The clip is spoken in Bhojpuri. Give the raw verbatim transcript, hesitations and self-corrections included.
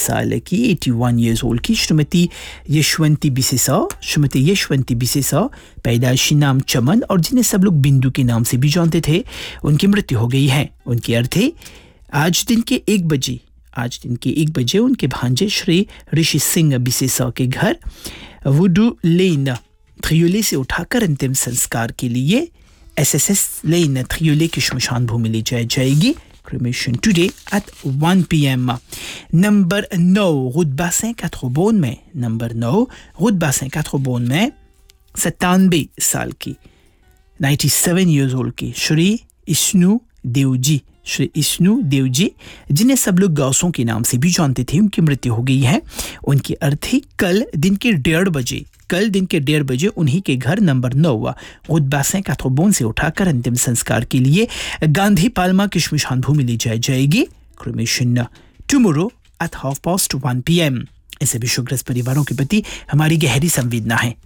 साल की इक्यासी इयर्स ओल्ड की श्रीमती यशवंती बिसेसा। श्रीमती यशवंती बिसेसा पैदाइशी नाम चमन और जिन्हें सब लोग बिंदु के नाम से भी जानते थे, उनकी मृत्यु हो गई है। उनकी अर्थी आज दिन के एक बजे आज दिन के एक बजे उनके भांजे श्री ऋषि सिंह बिसेसा के घर वुडू लेन थ्रियोले से उठाकर अंतिम संस्कार के लिए एसएसएस लेन थ्रियोले की श्मशान भूमि ले जाई जाएगी। Cremation today at one P M. Number नौ route Bassin quatre Beaune में नंबर नौ route Bassin quatre Beaune में सत्तानवे साल की सत्तानवे इयर्स ओल्ड की श्री इश्नु देवजी श्री इश्नु देवजी जिन्हें सब लोग गौसों के नाम से भी जानते थे, उनकी मृत्यु हो गई है। उनकी अर्थी कल दिन के डेढ़ बजे कल दिन के डेढ़ बजे उन्हीं के घर नंबर नौ route Bassin quatre Beaune से उठाकर अंतिम संस्कार के लिए गांधी पाल्मा की श्मशान भूमि ले जाई जाएगी। Cremation tomorrow at half past one P M. ऐसे भी शुक्रस्त परिवारों के प्रति हमारी गहरी संवेदना है।